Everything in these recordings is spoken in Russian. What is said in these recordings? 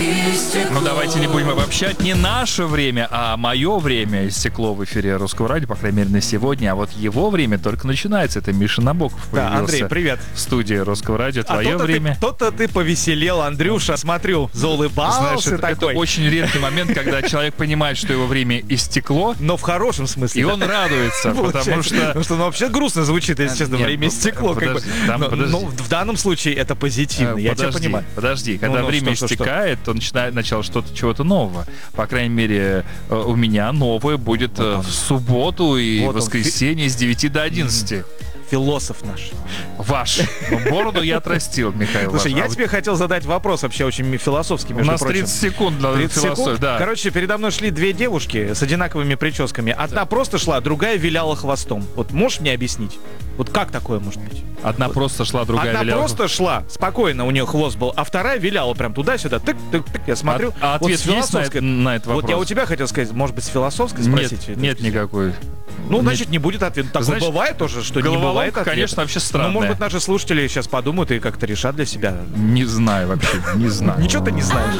Ну, давайте не будем обобщать. Не наше время, а мое время истекло в эфире Русского радио, по крайней мере, на сегодня. А вот его время только начинается. Это Миша Набоков появился. Да, Андрей, привет. В студии Русского радио. Твое время. То-то ты повеселел, Андрюша. Смотрю, заулыбался. Знаешь, это очень редкий момент, когда человек понимает, что его время истекло. Но в хорошем смысле. И он радуется, потому что... Потому что вообще грустно звучит, если честно, время истекло. Но в данном случае это позитивно, я тебя понимаю. Подожди, когда время истекает, то начало чего-то нового. По крайней мере, у меня новое будет в субботу и воскресенье с 9 до 11. Философ наш. Ваш. Бороду я отрастил, Михаил. Слушай, я тебе хотел задать вопрос вообще очень философский, между прочим. У нас 30 секунд для философии, да. Короче, передо мной шли две девушки с одинаковыми прическами. Одна просто шла, другая виляла хвостом. Вот можешь мне объяснить? Вот как такое может быть? Одна просто шла, другая виляла. Одна просто шла, спокойно, у нее хвост был, а вторая виляла прям туда-сюда, тык-тык-тык. Я смотрю. А ответ есть на этот вопрос? Вот я у тебя хотел сказать, может быть, с философской спросить? Нет никакой. Ну, значит, не будет ответа. Так бывает тоже, что не бывает ответа. Конечно, вообще странно. Ну, может быть, наши слушатели сейчас подумают и как-то решат для себя. Не знаю вообще, не знаю. Ничего ты не знаешь.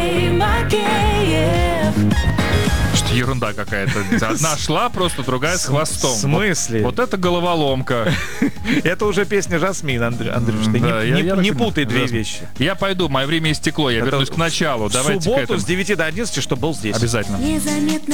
Что ерунда какая-то. Одна шла просто, другая с хвостом. В смысле? Вот это головоломка. Это уже песня Жасмин, Андрюш. Ты не путай две вещи. Я пойду, мое время истекло, я вернусь к началу. В субботу с 9 до 11, что был здесь. Обязательно. Незаметно